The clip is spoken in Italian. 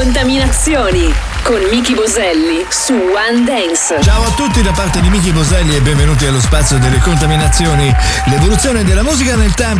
Contaminazioni con Miki Boselli su One Dance. Ciao a tutti da parte di Miki Boselli e benvenuti allo spazio delle contaminazioni. L'evoluzione della musica nel tempo